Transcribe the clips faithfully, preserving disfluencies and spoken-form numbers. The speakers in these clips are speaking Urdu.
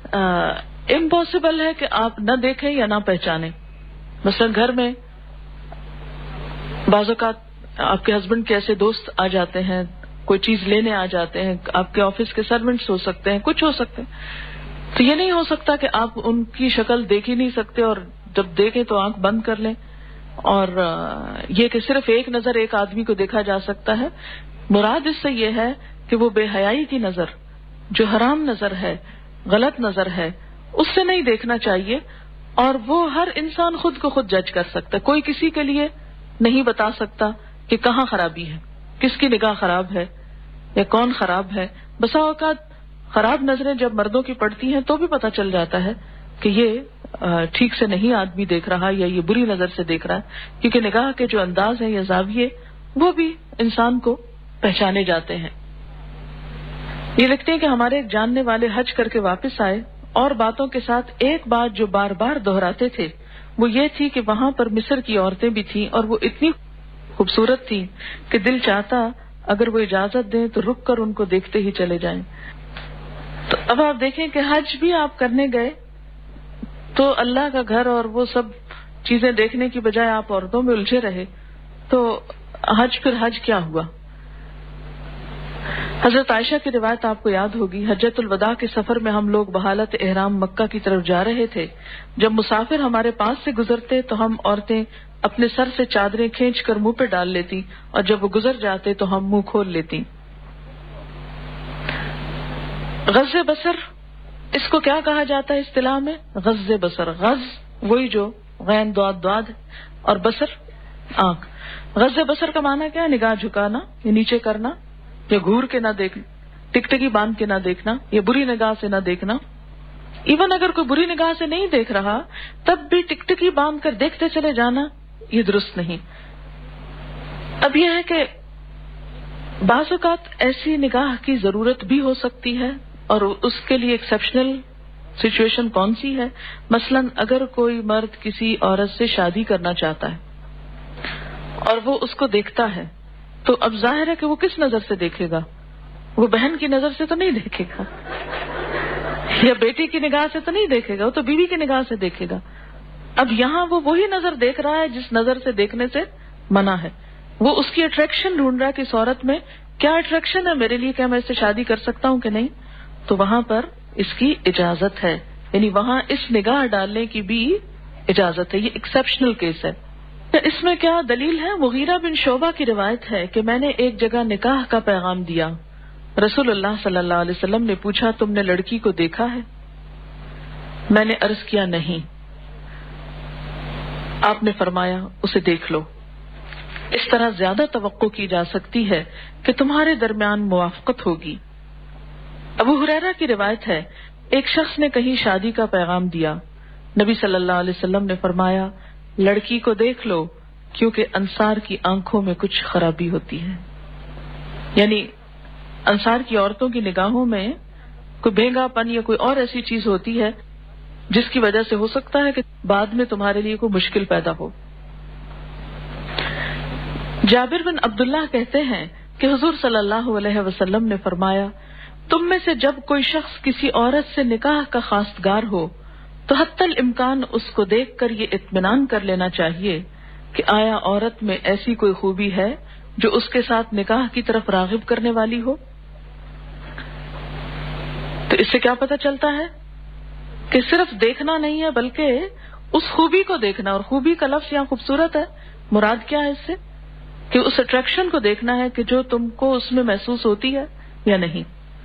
امپاسبل ہے کہ آپ نہ دیکھیں یا نہ پہچانیں. مثلا گھر میں بعض اوقات آپ کے ہسبینڈ کے ایسے دوست آ جاتے ہیں, کوئی چیز لینے آ جاتے ہیں, آپ کے آفس کے سرونٹس ہو سکتے ہیں, کچھ ہو سکتے ہیں, تو یہ نہیں ہو سکتا کہ آپ ان کی شکل دیکھ ہی نہیں سکتے اور جب دیکھیں تو آنکھ بند کر لیں, اور یہ کہ صرف ایک نظر ایک آدمی کو دیکھا جا سکتا ہے. مراد اس سے یہ ہے کہ وہ بے حیائی کی نظر, جو حرام نظر ہے, غلط نظر ہے, اس سے نہیں دیکھنا چاہیے. اور وہ ہر انسان خود کو خود جج کر سکتا ہے, کوئی کسی کے لیے نہیں بتا سکتا کہ کہاں خرابی ہے, کس کی نگاہ خراب ہے یا کون خراب ہے. بسا اوقات خراب نظریں جب مردوں کی پڑتی ہیں تو بھی پتہ چل جاتا ہے کہ یہ ٹھیک سے نہیں آدمی دیکھ رہا یا یہ بری نظر سے دیکھ رہا ہے, کیونکہ نگاہ کے جو انداز ہیں یا زاویے وہ بھی انسان کو پہچانے جاتے ہیں. یہ لکھتے ہیں کہ ہمارے ایک جاننے والے حج کر کے واپس آئے اور باتوں کے ساتھ ایک بات جو بار بار دہراتے تھے وہ یہ تھی کہ وہاں پر مصر کی عورتیں بھی تھیں اور وہ اتنی خوبصورت تھیں کہ دل چاہتا اگر وہ اجازت دیں تو رک کر ان کو دیکھتے ہی چلے جائیں. تو اب آپ دیکھیں کہ حج بھی آپ کرنے گئے تو اللہ کا گھر اور وہ سب چیزیں دیکھنے کی بجائے آپ عورتوں میں الجھے رہے, تو حج پھر حج کیا ہوا؟ حضرت عائشہ کی روایت آپ کو یاد ہوگی, حجۃ الوداع کے سفر میں ہم لوگ بحالت احرام مکہ کی طرف جا رہے تھے. جب مسافر ہمارے پاس سے گزرتے تو ہم عورتیں اپنے سر سے چادریں کھینچ کر منہ پہ ڈال لیتی اور جب وہ گزر جاتے تو ہم منہ کھول لیتی. غض بصر اس کو کیا کہا جاتا ہے اصطلاح میں؟ غض بصر. غض وہی جو غین داد داد اور بصر آنکھ. غض بصر کا معنی کیا ہے؟ نگاہ جھکانا یا نیچے کرنا, یا گھور کے نہ دیکھنا, ٹکٹکی باندھ کے نہ دیکھنا, یا بری نگاہ سے نہ دیکھنا. ایون اگر کوئی بری نگاہ سے نہیں دیکھ رہا تب بھی ٹکٹکی باندھ کر دیکھتے چلے جانا یہ درست نہیں. اب یہ ہے کہ بعض اوقات ایسی نگاہ کی ضرورت بھی ہو سکتی ہے, اور اس کے لیے ایکسیپشنل سچویشن کون سی ہے؟ مثلا اگر کوئی مرد کسی عورت سے شادی کرنا چاہتا ہے اور وہ اس کو دیکھتا ہے تو اب ظاہر ہے کہ وہ کس نظر سے دیکھے گا؟ وہ بہن کی نظر سے تو نہیں دیکھے گا, یا بیٹی کی نگاہ سے تو نہیں دیکھے گا, وہ تو بیوی کی نگاہ سے دیکھے گا. اب یہاں وہ وہی نظر دیکھ رہا ہے جس نظر سے دیکھنے سے منع ہے. وہ اس کی اٹریکشن ڈھونڈ رہا ہے کہ اس عورت میں کیا اٹریکشن ہے میرے لیے, کیا میں اس سے شادی کر سکتا ہوں کہ نہیں. تو وہاں پر اس کی اجازت ہے, یعنی وہاں اس نگاہ ڈالنے کی بھی اجازت ہے. یہ ایکسیپشنل کیس ہے. اس میں کیا دلیل ہے؟ مغیرہ بن شعبہ کی روایت ہے کہ میں نے ایک جگہ نکاح کا پیغام دیا. رسول اللہ صلی اللہ علیہ وسلم نے پوچھا تم نے لڑکی کو دیکھا ہے؟ میں نے عرض کیا نہیں. آپ نے فرمایا اسے دیکھ لو. اس طرح زیادہ توقع کی جا سکتی ہے کہ تمہارے درمیان موافقت ہوگی. ابو ہریرہ کی روایت ہے ایک شخص نے کہیں شادی کا پیغام دیا. نبی صلی اللہ علیہ وسلم نے فرمایا لڑکی کو دیکھ لو کیونکہ انصار کی آنکھوں میں کچھ خرابی ہوتی ہے. یعنی انصار کی عورتوں کی نگاہوں میں کوئی بھینگا پن یا کوئی اور ایسی چیز ہوتی ہے جس کی وجہ سے ہو سکتا ہے کہ بعد میں تمہارے لیے کوئی مشکل پیدا ہو. جابر بن عبداللہ کہتے ہیں کہ حضور صلی اللہ علیہ وسلم نے فرمایا تم میں سے جب کوئی شخص کسی عورت سے نکاح کا خواستگار ہو تو حتی الامکان اس کو دیکھ کر یہ اطمینان کر لینا چاہیے کہ آیا عورت میں ایسی کوئی خوبی ہے جو اس کے ساتھ نکاح کی طرف راغب کرنے والی ہو. تو اس سے کیا پتہ چلتا ہے کہ صرف دیکھنا نہیں ہے بلکہ اس خوبی کو دیکھنا, اور خوبی کا لفظ یہاں خوبصورت ہے. مراد کیا ہے اس سے؟ کہ اس اٹریکشن کو دیکھنا ہے کہ جو تم کو اس میں محسوس ہوتی ہے یا نہیں.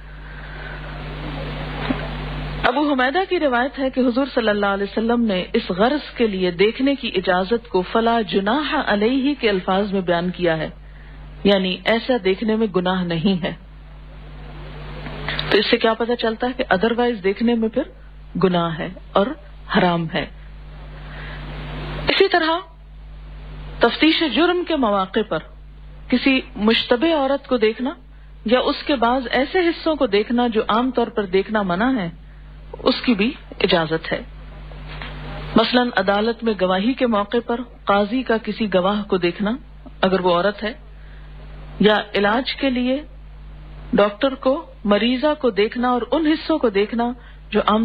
ابو حمیدہ کی روایت ہے کہ حضور صلی اللہ علیہ وسلم نے اس غرض کے لیے دیکھنے کی اجازت کو فلا جناح علیہ کے الفاظ میں بیان کیا ہے, یعنی ایسا دیکھنے میں گناہ نہیں ہے. تو اس سے کیا پتہ چلتا ہے کہ ادروائز دیکھنے میں پھر گناہ ہے اور حرام ہے. اسی طرح تفتیش جرم کے مواقع پر کسی مشتبہ عورت کو دیکھنا یا اس کے بعض ایسے حصوں کو دیکھنا جو عام طور پر دیکھنا منع ہے, اس کی بھی اجازت ہے. مثلا عدالت میں گواہی کے موقع پر قاضی کا کسی گواہ کو دیکھنا اگر وہ عورت ہے, یا علاج کے لیے ڈاکٹر کو مریضہ کو دیکھنا اور ان حصوں کو دیکھنا جو عام